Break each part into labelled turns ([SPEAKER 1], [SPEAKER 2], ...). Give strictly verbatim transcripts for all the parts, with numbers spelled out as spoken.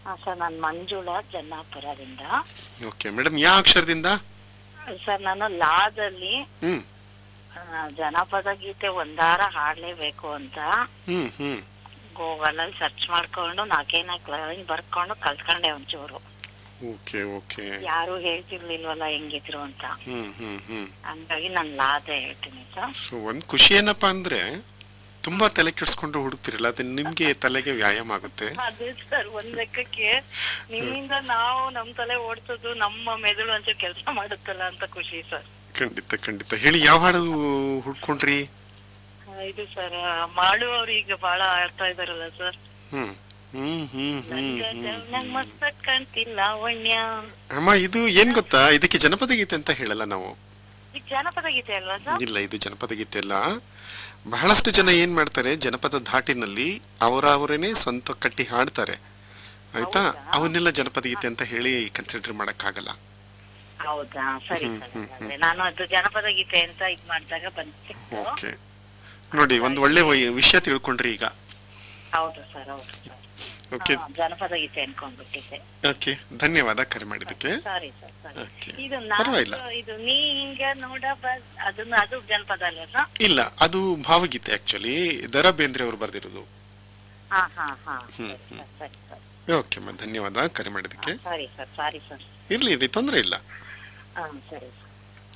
[SPEAKER 1] Sir ನಾನು Manjula ಜನ್ನಾಪುರದಿಂದ.
[SPEAKER 2] Okay madam, ಯಾವ ಅಕ್ಷರದಿಂದ?
[SPEAKER 1] ಸರ್ ನಾನು ಲಾದಲ್ಲಿ
[SPEAKER 2] ಹ್ಮ್
[SPEAKER 1] ಜನಪದ ಗೀತೆ ಒಂದಾರ ಹಾಡ್ಲೇಬೇಕು ಅಂತ
[SPEAKER 2] ಹ್ಮ್ ಹ್ಮ್
[SPEAKER 1] ಗೂಗಲ್ ಅಲ್ಲಿ ಸರ್ಚ್ ಮಾಡ್ಕೊಂಡು ನಾಲ್ಕೇ ನಾಲ್ಕು ಲೈನ್ ಬರ್ಕೊಂಡು ಕಲ್ತ್ಕೊಂಡೆ ಒಂಚೂರು.
[SPEAKER 2] Okay okay.
[SPEAKER 1] ಯಾರು ಹೇಳ್ತಿರ್ಲಿಲ್ವಲ್ಲ ಹೆಂಗಿದ್ರು ಅಂತ,
[SPEAKER 2] ಹ್ಮ್ ಹ್ಮ್ ಹ್ಮ್
[SPEAKER 1] ಹಂಗಾಗಿ ನಾನು ಲಾದೆ ಹೇಳ್ತೀನಿ ಸರ್.
[SPEAKER 2] ಸೊ ಒಂದ್ ಖುಷಿ ಏನಪ್ಪಾ ಅಂದ್ರೆ ತುಂಬಾ ತಲೆ ಕೆಡ್ಸ್ಕೊಂಡು ಹುಡುಕ್ತಿರಲ್ಲ, ಅದು ನಿಮ್ಗೆ ತಲೆಗೆ ವ್ಯಾಯಾಮ ಆಗುತ್ತೆ.
[SPEAKER 1] ಅದೇ ಸರ್, ಒಂದ್ ಲೆಕ್ಕಕ್ಕೆ ನಿಮ್ಮಿಂದ ನಾವು ನಮ್ ತಲೆ ಓಡ್ಸೋದು, ನಮ್ಮ ಮೆದುಳು ಒಂಚೂರು ಕೆಲಸ ಮಾಡುತ್ತಲ್ಲ ಅಂತ ಖುಷಿ ಸರ್.
[SPEAKER 2] ಖಂಡಿತ ಖಂಡಿತ. ಹೇಳಿ, ಯಾವ ಹಾಡು ಹುಡ್ಕೊಂಡ್ರಿ?
[SPEAKER 1] ಇದು ಸರ್, ಮಾಡುವವ್ರು ಈಗ ಬಹಳ ಆಡ್ತಾ ಇದಾರಲ್ಲ ಸರ್.
[SPEAKER 2] ಹ್ಮ್ ಹ್ಮ್ ಹ್ಮ್ ಹ್ಮ್
[SPEAKER 1] ನಂಗ್ ಮಸ್ತ್ ಕಾಣ್ತಿಲ್ಲ ಲಾವಣ್ಯ.
[SPEAKER 2] ಅಮ್ಮ, ಇದು ಏನ್ ಗೊತ್ತಾ, ಇದಕ್ಕೆ ಜನಪದ ಗೀತೆ ಅಂತ ಹೇಳಲ್ಲ ನಾವು.
[SPEAKER 1] ಈಗ ಜನಪದ ಗೀತೆ ಅಲ್ವಾ ಸರ್?
[SPEAKER 2] ಇಲ್ಲ, ಇದು ಜನಪದ ಗೀತೆ ಅಲ್ಲ. ಬಹಳಷ್ಟು ಜನ ಏನ್ ಮಾಡ್ತಾರೆ, ಜನಪದ ಧಾಟಿನಲ್ಲಿ ಅವರ ಅವರೇನೆ ಸ್ವಂತ ಕಟ್ಟಿ ಹಾಡ್ತಾರೆ, ಆಯ್ತಾ? ಅವನ್ನೆಲ್ಲ ಜನಪದ ಗೀತೆ ಅಂತ ಹೇಳಿ ಕನ್ಸಿಡರ್ ಮಾಡಕ್ ಆಗಲ್ಲ.
[SPEAKER 1] ಹೌದಾ, ಸರಿ ಸರ್. ನಾನು ಅದು ಜನಪದ ಗೀತೆ ಅಂತ ಇದ್ ಮಾಡಿದಾಗ ಬಂತು.
[SPEAKER 2] ಓಕೆ, ನೋಡಿ, ಒಂದು ಒಳ್ಳೆ ವಿಷಯ ತಿಳ್ಕೊಂಡ್ರಿ ಈಗ.
[SPEAKER 1] ಹೌದು ಸರ್, ಹೌದು ಸರ್.
[SPEAKER 2] ಓಕೆ,
[SPEAKER 1] ಜನಪದ ಗೀತೆ ಅನ್ಕೊಂಡ್ಬಿಟ್ಟಿದ್ದೆ.
[SPEAKER 2] ಓಕೆ, ಧನ್ಯವಾದ ಕರೆ ಮಾಡಿದ್ದಕ್ಕೆ.
[SPEAKER 1] ಸರಿ ಸರ್, ಸರಿ. ಇದು
[SPEAKER 2] ಪರವಾಗಿಲ್ಲ.
[SPEAKER 1] ಇದು ನೀ ಹಿಂಗ ನೋಡ ಅದನ್ನ, ಅದು ಜನಪದ ಅಲ್ವಾ ಸರ್?
[SPEAKER 2] ಇಲ್ಲ, ಅದು ಭಾವಗೀತೆ ಆಕ್ಚುಲಿ. ದರಾ ಬೇಂದ್ರೆ ಅವರು ಬರ್ದಿರೋದು.
[SPEAKER 1] ಹಾ ಹಾ ಹಾ, ಸರಿ ಸರ್.
[SPEAKER 2] ಓಕೆ ಅಮ್ಮ, ಧನ್ಯವಾದ ಕರೆ ಮಾಡಿದ್ದಕ್ಕೆ.
[SPEAKER 1] ಸರಿ ಸರ್, ಸಾರಿ ಸರ್.
[SPEAKER 2] ಇರ್ಲಿ ಇರ್ಲಿ, ತೊಂದರೆ ಇಲ್ಲ.
[SPEAKER 1] ಹಾ, ಸರಿ ಸರ್.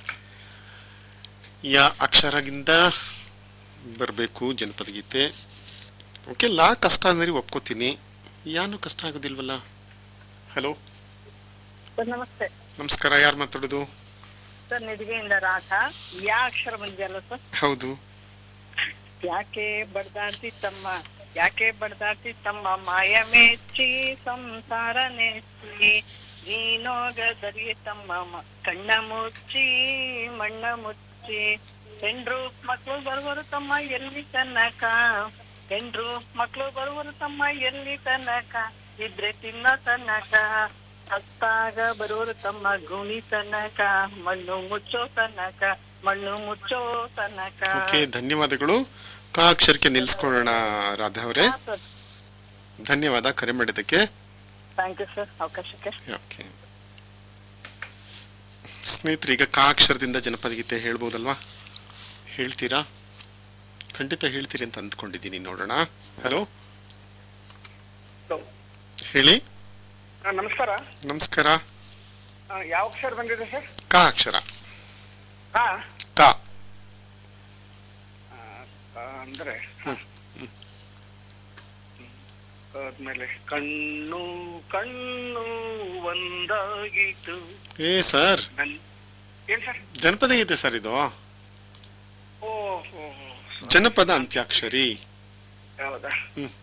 [SPEAKER 2] ಯಾ ಅಕ್ಷರದಿಂದ ಬರಬೇಕು ಜನಪದ ಗೀತೆ. ಓಕೆ, ಲಾ ಕಷ್ಟ ಅಂದ್ರೆ ಒಪ್ಕೋತೀನಿ, ಯಾನು ಕಷ್ಟ ಆಗೋದಿಲ್ವಲ್ಲ. ಹಲೋ,
[SPEAKER 1] ನಮಸ್ತೆ.
[SPEAKER 2] ನಮಸ್ಕಾರ, ಯಾರು ಮಾತಾಡೋದು?
[SPEAKER 1] ಸರ್, ನಿಧಿಗೆಯಿಂದ ರಾಧ. ಯಾ ಅಕ್ಷರ ಬಂದಿಲ್ಲ ಸರ್?
[SPEAKER 2] ಹೌದು.
[SPEAKER 1] ಯಾಕೆ ಬಡ್ದಾಡ್ತಿ ತಮ್ಮ, ಯಾಕೆ ಬಡ್ದಾಡ್ತಿ ತಮ್ಮ, ಮಾಯ ಮೆಚ್ಚಿ ಸಂಸಾರ ನೆಚ್ಚಿ ನೀನೋಗದರಿ ತಮ್ಮ, ಕಣ್ಣ ಮುಚ್ಚಿ ಮಣ್ಣ ಮುಚ್ಚಿ ಹೆಂಡ್ರು ಮಕ್ಳು ಬರುವರು ತಮ್ಮ ಎಲ್ಲಿ ತನಕ, ಹೆಂಡ್ರು ಮಕ್ಳು ಬರುವರು ತಮ್ಮ ಎಲ್ಲಿ ತನಕ, ಇದ್ರೆ ತಿನ್ನೋ ತನಕ, ಹತ್ತಾಗ ಬರುವರು ತಮ್ಮ ಗುಣಿ ತನಕ, ಮಣ್ಣು ಮುಚ್ಚೋ ತನಕ, ಮಣ್ಣು ಮುಚ್ಚೋ ತನಕ.
[SPEAKER 2] ಓಕೆ, ಧನ್ಯವಾದಗಳು. ಕಾ ಅಕ್ಷರಕ್ಕೆ ನಿಲ್ಸ್ಕೊಳ್ಳೋಣ ರಾಧಾ ಅವರೇ. ಧನ್ಯವಾದ ಕರೆ ಮಾಡಿದ್ದಕ್ಕೆ.
[SPEAKER 1] Thank you sir, ಅವಕಾಶಕ್ಕೆ.
[SPEAKER 2] ಓಕೆ ಸ್ನೇಹಿತರೆ, ಈಗ ಕಾ ಅಕ್ಷರದಿಂದ ಜನಪದ ಗೀತೆ ಹೇಳ್ಬೋದಲ್ವಾ? ಹೇಳ್ತೀರಾ? ಖಂಡಿತ ಹೇಳ್ತೀರಿ ಅಂತ ಅಂದ್ಕೊಂಡಿದ್ದೀನಿ, ನೋಡೋಣ. ಹಲೋ, ಹೇಳಿ.
[SPEAKER 3] ನಮಸ್ಕಾರ.
[SPEAKER 2] ನಮಸ್ಕಾರ.
[SPEAKER 3] ಯಾವ ಅಕ್ಷರ ಬಂದಿದೆ ಸರ್?
[SPEAKER 2] ಕಾ ಅಕ್ಷರ.
[SPEAKER 3] ಕಾ
[SPEAKER 2] ಕಾ
[SPEAKER 3] ಅಂದ್ರೆ ಆದ್ಮೇಲೆ ಕಣ್ಣು ಕಣ್ಣು ಒಂದಾಗಿತ್ತು.
[SPEAKER 2] ಏ ಸರ್,
[SPEAKER 3] ಏನ್ ಸರ್?
[SPEAKER 2] ಜನಪದ ಗೀತೆ ಸರ್ ಇದು.
[SPEAKER 3] ಓ,
[SPEAKER 2] ಜನಪದ ಅಂತ್ಯಾಕ್ಷರಿ.
[SPEAKER 3] ಹೌದಾ?
[SPEAKER 2] ಹ್ಮ್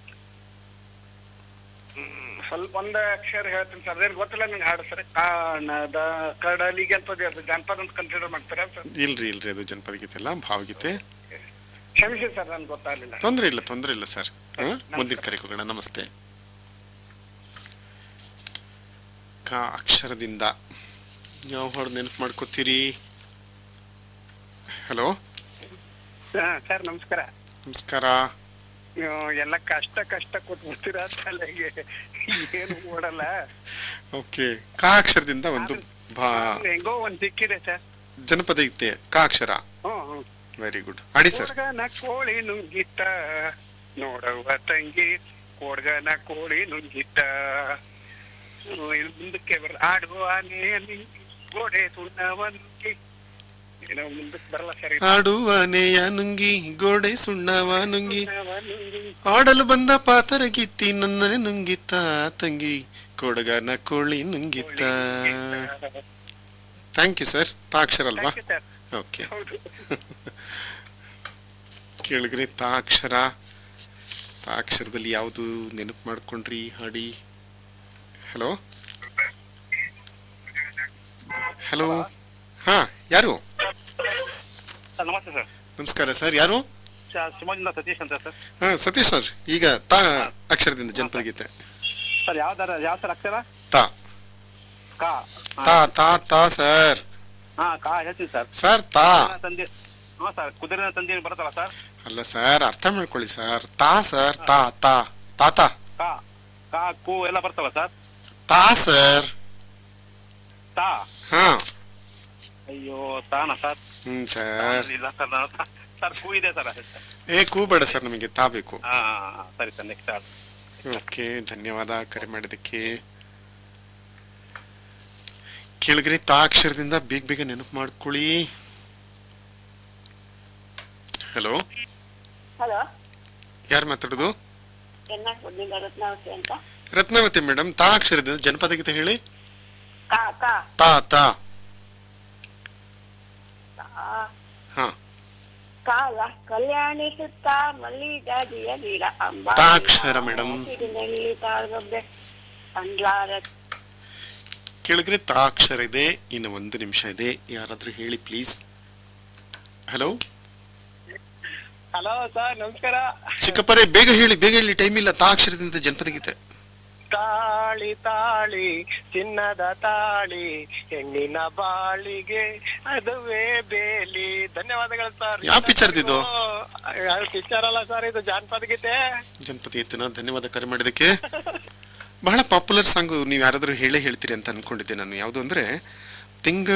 [SPEAKER 3] ಸ್ವಲ್ಪ ಒಂದ್ ಅಕ್ಷರ ಹೇಳ್ತೀನಿ ಸರ್, ಅದೇನು ಗೊತ್ತಿಲ್ಲ ನಂಗೆ ಹಾಡು ಸರ್. ಕಾಣದ ಕಡಲಿಗೆ ಅಂತ ಜನಪದ ಅಂತ ಕನ್ಸಿಡರ್ ಮಾಡ್ತಾರೆ ಸರ್?
[SPEAKER 2] ಇಲ್ರಿ ಇಲ್ರಿ, ಅದು ಜನಪದ ಗೀತೆ ಅಲ್ಲ, ಭಾವಗೀತೆ.
[SPEAKER 3] ಕ್ಷಮಿಸಿ ಸರ್, ನನ್ಗೆ ಗೊತ್ತಾಗ್ಲಿಲ್ಲ.
[SPEAKER 2] ತೊಂದ್ರೆ ಇಲ್ಲ, ತೊಂದ್ರೆ ಇಲ್ಲ ಸರ್. ಮುಂದಿನ ಕರೆಗೆ ಹೋಗೋಣ. ನಮಸ್ತೆ. ಕ ಅಕ್ಷರದಿಂದ ಯಾವ ಹಾಡು ನೆನಪು ಮಾಡ್ಕೋತೀರಿ? ಹಲೋ
[SPEAKER 3] ಸರ್, ನಮಸ್ಕಾರ.
[SPEAKER 2] ನಮಸ್ಕಾರ.
[SPEAKER 3] ನೀವು ಎಲ್ಲ ಕಷ್ಟ ಕಷ್ಟ ಕೂತ್ಬಿಡ್ತೀರಾ ತಲೆಗೆ, ಏನು ಓಡಲ್ಲ.
[SPEAKER 2] ಓಕೆ, ಕಾ ಅಕ್ಷರದಿಂದ ಒಂದು ಭಾ
[SPEAKER 3] ಹೆಂಗೋ ಒಂದ್ ಸಿಕ್ಕಿದೆ ಸರ್,
[SPEAKER 2] ಜನಪದ ಗೀತೆ. ಕಾ ಅಕ್ಷರ.
[SPEAKER 3] ಹ್ಮ್,
[SPEAKER 2] ವೆರಿ ಗುಡ್, ಆಡಿ ಸರ್.
[SPEAKER 3] ಕೋಡ್ಗನ ಕೋಳಿ ನುಂಗಿತ್ತ ನೋಡವ್ವ ತಂಗಿ, ಕೋಡ್ಗನ ಕೋಳಿ ನುಂಗಿತ್ತ. ಮುಂದಕ್ಕೆ ಬರ ಆಡುವ ಆನೆಯಲ್ಲಿ ಗೋಡೆ ಸುಣ್ಣವ ನುಂಗಿ, ಏನೋ ಮುಂದಕ್ಕೆ ಬರಲ್ಲ ಸರಿ.
[SPEAKER 2] ಆಡುವ ನೇಯ ನುಂಗಿ ಗೋಡೆ ಸುಣ್ಣವ ನುಂಗಿ, ಆಡಲು ಬಂದ ಪಾತರ ಗಿತ್ತಿ ನನ್ನನೆ ನುಂಗಿತ್ತ ತಂಗಿ, ಕೊಡಗನ ಕೋಳಿ ನುಂಗಿತ್ತ. Thank you sir. ತಾ ಅಕ್ಷರ ಅಲ್ವಾ? ಓಕೆ, ಕೇಳಿದ್ರಿ ತಾ ಅಕ್ಷರ. ತಾ ಅಕ್ಷರದಲ್ಲಿ ಯಾವುದು ನೆನಪು ಮಾಡ್ಕೊಂಡ್ರಿ? ಹಾಡಿ. Hello hello. ಹಾ, ಯಾರು?
[SPEAKER 3] ನಮಸ್ತೆ ಸರ್.
[SPEAKER 2] ನಮಸ್ಕಾರ ಸರ್, ಯಾರು?
[SPEAKER 3] ಶಿವಮೊಗ್ಗದಿಂದ ಸತೀಶ್ ಅಂತ ಸರ್.
[SPEAKER 2] ಹಾ, ಸತೀಶ್ ಸರ್, ಈಗ ತಾ ಅಕ್ಷರದಿಂದ ಜನಪದ ಗೀತೆ
[SPEAKER 3] ಸರ್. ಯಾವ್ದಾರ ಯಾವ ಸರ್ ಅಕ್ಷರ?
[SPEAKER 2] ತಾ.
[SPEAKER 3] ಕಾ
[SPEAKER 2] ತಾ ತಾ ತಾ ಸರ್.
[SPEAKER 3] ಹಾ, ಕಾ ಹೇಳ್ತೀನಿ ಸರ್.
[SPEAKER 2] ಸರ್, ತಾ
[SPEAKER 3] ತಂದೆ. ಹಾ ಸರ್, ಕುದುರೆ ತಂದೆ ಬರುತ್ತಲ್ಲ ಸರ್?
[SPEAKER 2] ಅಲ್ಲ ಸರ್, ಅರ್ಥ ಮಾಡ್ಕೊಳ್ಳಿ ಸರ್. ತಾ ಸರ್, ತಾ ತಾ ತಾತ.
[SPEAKER 3] ಕಾ
[SPEAKER 4] ಕಾ ಕು ಎಲ್ಲ ಬರ್ತವ ಸರ್?
[SPEAKER 2] ತಾ ಸರ್.
[SPEAKER 4] ತಾ?
[SPEAKER 2] ಹಾ.
[SPEAKER 4] ಅಯ್ಯೋ ತಾನ ಸರ್?
[SPEAKER 2] ಹ್ಮ್ ಸರ್.
[SPEAKER 4] ಇಲ್ಲ ಸರ್, ಸರ್ ಕು ಇದೆ ಸರ್.
[SPEAKER 2] ಏ ಕು ಬೇಡ ಸರ್, ನಮಗೆ ತಾ ಬೇಕು.
[SPEAKER 4] ಹಾ ಸರಿ ಸರ್, ನೆಕ್ಸ್ಟ್ ಆರ್ಡರ್.
[SPEAKER 2] ಓಕೆ, ಧನ್ಯವಾದ ಕರೆ ಮಾಡಿದ್ದಕ್ಕೆ. ಕೇಳಿದ್ರಿ, ತಾ ಅಕ್ಷರದಿಂದ ಬೇಗ ಬೇಗ ನೆನಪು ಮಾಡ್ಕೊಳ್ಳಿ. ಹಲೋ,
[SPEAKER 5] ಹಲೋ,
[SPEAKER 2] ಯಾರು ಮಾತಾಡೋದು?
[SPEAKER 5] ರತ್ನಾವತಿ ಅಂತ.
[SPEAKER 2] ರತ್ನಾವತಿ ಮೇಡಮ್, ತಾ ಅಕ್ಷರದಿಂದ ಜನಪದ ಗೀತೆ ಹೇಳಿ.
[SPEAKER 5] ಕಾ ಕಾ
[SPEAKER 2] ತಾ ತಾ ಹಾ.
[SPEAKER 5] ಕಾಲ ಕಲ್ಯಾಣಿ ಸುತ್ತ ಮಲ್ಲಿಗಾಜಿಯ ಗಿಡ ಅಂಬ.
[SPEAKER 2] ತಾ ಅಕ್ಷರ ಮೇಡಮ್. ಕೇಳಿದ್ರೆ ತಾ ಅಕ್ಷರ ಇದೆ. ಇನ್ನು ಒಂದು ನಿಮಿಷ ಇದೆ, ಯಾರಾದ್ರೂ ಹೇಳಿ ಪ್ಲೀಸ್. ಹಲೋ
[SPEAKER 3] ಹಲೋ ಸರ್, ನಮಸ್ಕಾರ.
[SPEAKER 2] ಚಿಕ್ಕಪ್ಪರೇ, ಬೇಗ ಹೇಳಿ, ಬೇಗ ಹೇಳಿ, ಟೈಮ್ ಇಲ್ಲ. ತಾ ಅಕ್ಷರದಿಂದ ಜನಪದ ಗೀತೆ.
[SPEAKER 3] ತಾಳಿ ತಾಳಿ ಚಿನ್ನದ ತಾಳಿ ಹೆಣ್ಣಿನ ಬಾಳಿಗೆ ಅದುವೇ ಬೇಲಿ. ಧನ್ಯವಾದಗಳು ಸರ್.
[SPEAKER 2] ಯಾವ ಪಿಕ್ಚರ್ ಇದು?
[SPEAKER 3] ಪಿಕ್ಚರ್ ಅಲ್ಲ ಸರ್, ಇದು ಜಾನಪದ ಗೀತೆ.
[SPEAKER 2] ಜನಪದ ಗೀತೆನ? ಧನ್ಯವಾದ ಕರೆ ಮಾಡಿದಕ್ಕೆ. ಬಹಳ ಪಾಪ್ಯುಲರ್ ಸಾಂಗ್. ನೀವು ಯಾರಾದ್ರೂ ಹೇಳೇ ಹೇಳ್ತೀರಿ ಅಂತ ಅನ್ಕೊಂಡಿದ್ದೆ ನಾನು. ಯಾವುದು ಅಂದ್ರೆ, ತಿಂಗ